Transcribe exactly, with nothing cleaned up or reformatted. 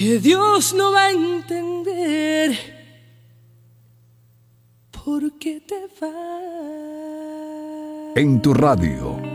que Dios no va a entender por qué te vas. En tu radio.